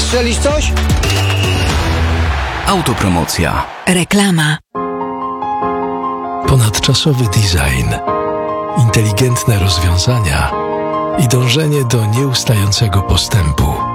Strzelisz coś? Autopromocja. Reklama. Ponadczasowy design, inteligentne rozwiązania i dążenie do nieustającego postępu.